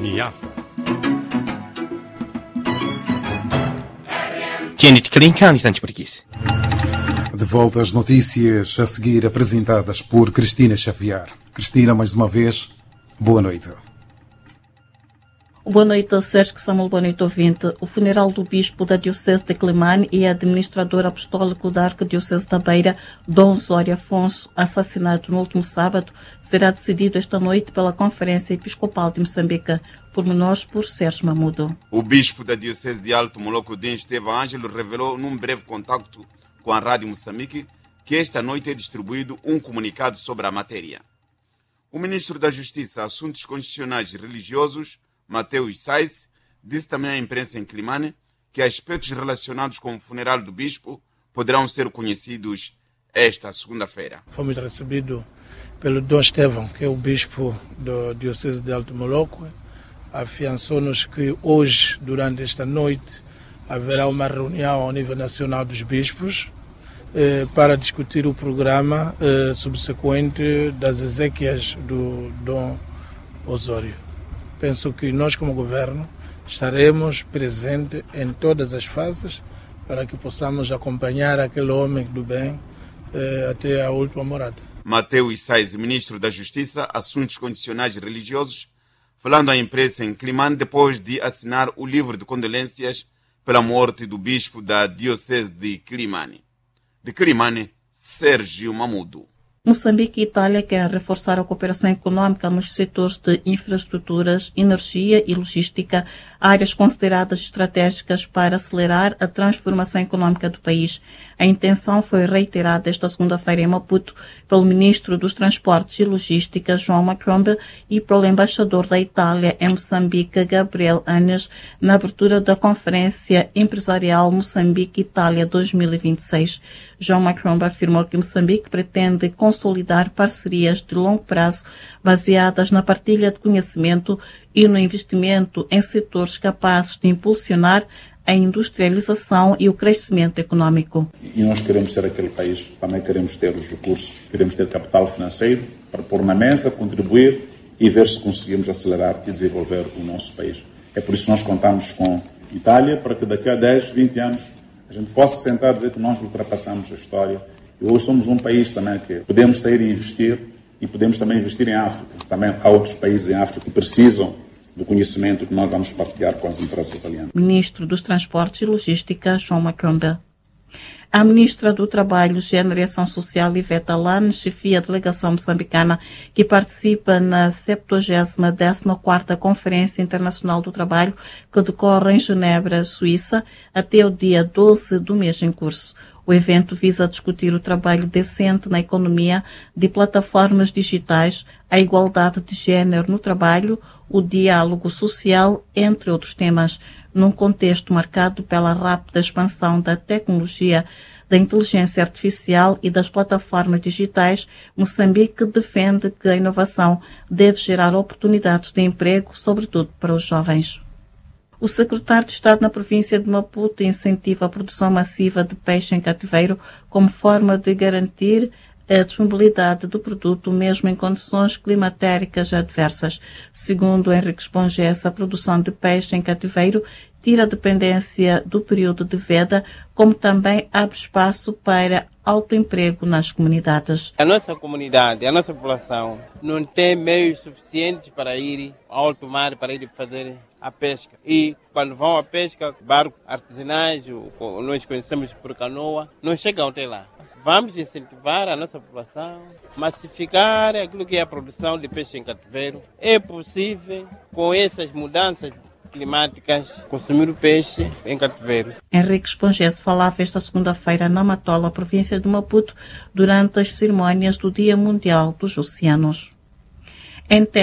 Niassa. Tiene-te calincando instantes por aqui. De volta às notícias a seguir apresentadas por Cristina Xavier. Cristina, mais uma vez, boa noite. Boa noite, Sérgio Samuel, boa noite, ouvinte. O funeral do bispo da Diocese de Climane e administrador apostólico da Arquidiocese da Beira, Dom Osório Afonso, assassinado no último sábado, será decidido esta noite pela Conferência Episcopal de Moçambique. Pormenores por Sérgio Mamudo. O bispo da Diocese de Alto Moloco-Dem, Estevão Ângelo, revelou num breve contacto com a Rádio Moçambique que esta noite é distribuído um comunicado sobre a matéria. O ministro da Justiça, Assuntos Constitucionais e Religiosos, Mateus Sais, disse também à imprensa em Climane que aspectos relacionados com o funeral do bispo poderão ser conhecidos esta segunda-feira. Fomos recebidos pelo Dom Estevão, que é o bispo da Diocese de Alto Moloco. Afiançou-nos que hoje, durante esta noite, haverá uma reunião ao nível nacional dos bispos para discutir o programa subsequente das exéquias do Dom Osório. Penso que nós, como governo, estaremos presentes em todas as fases para que possamos acompanhar aquele homem do bem até a última morada. Mateus Sais, ministro da Justiça, Assuntos Constitucionais e Religiosos, falando à imprensa em Climane depois de assinar o livro de condolências pela morte do bispo da Diocese de Climane. De Climane, Sérgio Mamudo. Moçambique e Itália querem reforçar a cooperação econômica nos setores de infraestruturas, energia e logística, áreas consideradas estratégicas para acelerar a transformação econômica do país. A intenção foi reiterada esta segunda-feira em Maputo pelo ministro dos Transportes e Logística, João Macrombe, e pelo embaixador da Itália em Moçambique, Gabriel Anes, na abertura da Conferência Empresarial Moçambique-Itália 2026. João Macrombe afirmou que Moçambique pretende consolidar parcerias de longo prazo baseadas na partilha de conhecimento e no investimento em setores capazes de impulsionar a industrialização e o crescimento econômico. E nós queremos ser aquele país, também queremos ter os recursos, queremos ter capital financeiro para pôr na mesa, contribuir e ver se conseguimos acelerar e desenvolver o nosso país. É por isso que nós contamos com a Itália, para que daqui a 10, 20 anos a gente possa sentar e dizer que nós ultrapassamos a história. E hoje somos um país também que podemos sair e investir, e podemos também investir em África. Também há outros países em África que precisam do conhecimento que nós vamos partilhar com as empresas italianas. Ministro dos Transportes e Logística, João Macrombe. A ministra do Trabalho, Gênero e Ação Social, Ivete Alane, chefia a delegação moçambicana que participa na 70ª Conferência Internacional do Trabalho, que decorre em Genebra, Suíça, até o dia 12 do mês em curso. O evento visa discutir o trabalho decente na economia de plataformas digitais, a igualdade de género no trabalho, o diálogo social, entre outros temas, num contexto marcado pela rápida expansão da tecnologia, da inteligência artificial e das plataformas digitais. Moçambique defende que a inovação deve gerar oportunidades de emprego, sobretudo para os jovens. O secretário de Estado na província de Maputo incentiva a produção massiva de peixe em cativeiro como forma de garantir a disponibilidade do produto, mesmo em condições climatéricas adversas. Segundo Henrique Espongessa, a produção de peixe em cativeiro tira a dependência do período de veda, como também abre espaço para autoemprego nas comunidades. A nossa comunidade, a nossa população, não tem meios suficientes para ir ao alto mar, para ir fazer a pesca. E quando vão à pesca, barcos artesanais, nós conhecemos por canoa, não chegam até lá. Vamos incentivar a nossa população, massificar aquilo que é a produção de peixe em cativeiro. É possível, com essas mudanças climáticas, consumir o peixe em cativeiro. Henrique Espongessa falava esta segunda-feira na Matola, província de Maputo, durante as cerimônias do Dia Mundial dos Oceanos. Em